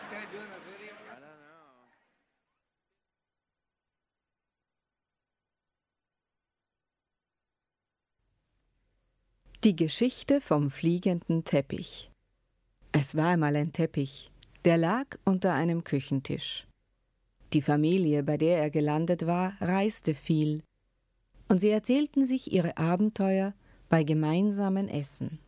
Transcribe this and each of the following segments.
guy doing a video? I don't know. Die Geschichte vom fliegenden Teppich. Es war einmal ein Teppich, der lag unter einem Küchentisch. Die Familie, bei der er gelandet war, reiste viel, und sie erzählten sich ihre Abenteuer bei gemeinsamen Essen.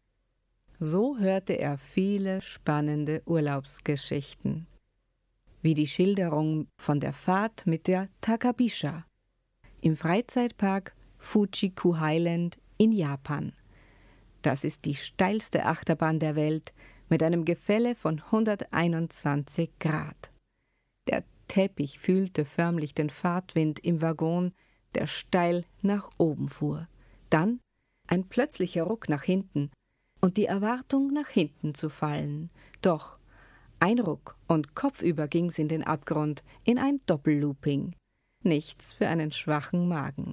So hörte er viele spannende Urlaubsgeschichten, wie die Schilderung von der Fahrt mit der Takabisha im Freizeitpark Fuji-Q Highland in Japan. Das ist die steilste Achterbahn der Welt mit einem Gefälle von 121 Grad. Der Teppich fühlte förmlich den Fahrtwind im Waggon, der steil nach oben fuhr. Dann ein plötzlicher Ruck nach hinten und die Erwartung, nach hinten zu fallen. Doch ein Ruck und kopfüber ging's in den Abgrund, in ein Doppellooping. Nichts für einen schwachen Magen.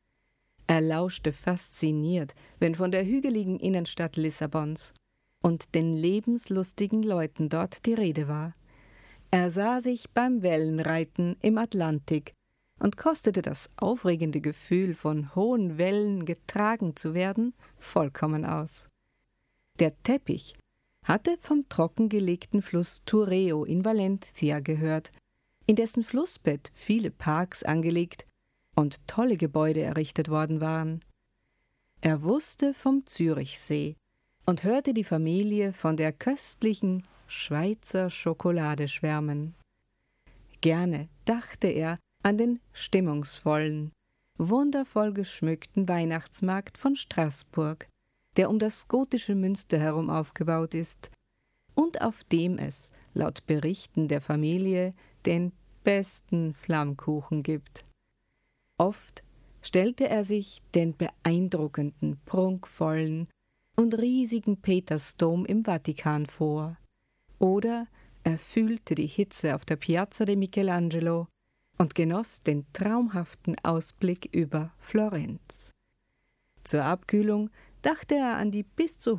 Er lauschte fasziniert, wenn von der hügeligen Innenstadt Lissabons und den lebenslustigen Leuten dort die Rede war. Er sah sich beim Wellenreiten im Atlantik und kostete das aufregende Gefühl, von hohen Wellen getragen zu werden, vollkommen aus. Der Teppich hatte vom trockengelegten Fluss Tureo in Valencia gehört, in dessen Flussbett viele Parks angelegt und tolle Gebäude errichtet worden waren. Er wusste vom Zürichsee und hörte die Familie von der köstlichen Schweizer Schokolade schwärmen. Gerne dachte er an den stimmungsvollen, wundervoll geschmückten Weihnachtsmarkt von Straßburg, der um das gotische Münster herum aufgebaut ist und auf dem es, laut Berichten der Familie, den besten Flammkuchen gibt. Oft stellte er sich den beeindruckenden, prunkvollen und riesigen Petersdom im Vatikan vor. Oder er fühlte die Hitze auf der Piazza de Michelangelo und genoss den traumhaften Ausblick über Florenz. Zur Abkühlung dachte er an die bis zu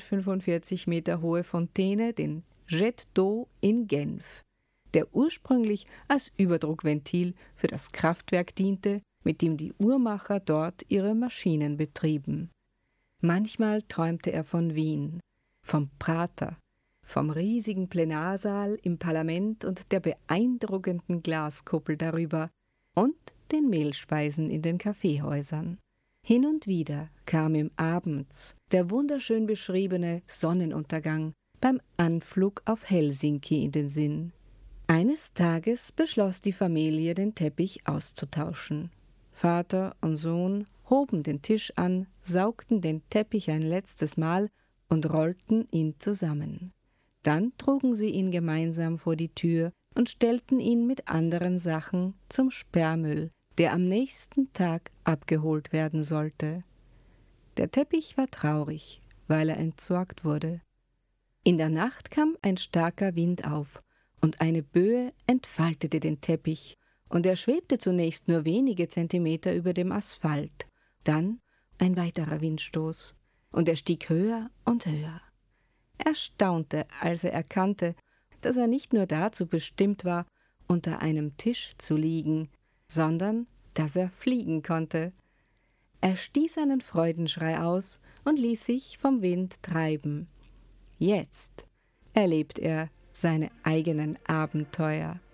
145 Meter hohe Fontäne, den Jet d'eau in Genf, der ursprünglich als Überdruckventil für das Kraftwerk diente, mit dem die Uhrmacher dort ihre Maschinen betrieben. Manchmal träumte er von Wien, vom Prater, vom riesigen Plenarsaal im Parlament und der beeindruckenden Glaskuppel darüber und den Mehlspeisen in den Kaffeehäusern. Hin und wieder kam ihm abends der wunderschön beschriebene Sonnenuntergang beim Anflug auf Helsinki in den Sinn. Eines Tages beschloss die Familie, den Teppich auszutauschen. Vater und Sohn hoben den Tisch an, saugten den Teppich ein letztes Mal und rollten ihn zusammen. Dann trugen sie ihn gemeinsam vor die Tür und stellten ihn mit anderen Sachen zum Sperrmüll, der am nächsten Tag abgeholt werden sollte. Der Teppich war traurig, weil er entsorgt wurde. In der Nacht kam ein starker Wind auf und eine Böe entfaltete den Teppich, und er schwebte zunächst nur wenige Zentimeter über dem Asphalt. Dann ein weiterer Windstoß, und er stieg höher und höher. Er staunte, als er erkannte, dass er nicht nur dazu bestimmt war, unter einem Tisch zu liegen, sondern dass er fliegen konnte. Er stieß einen Freudenschrei aus und ließ sich vom Wind treiben. Jetzt erlebt er seine eigenen Abenteuer.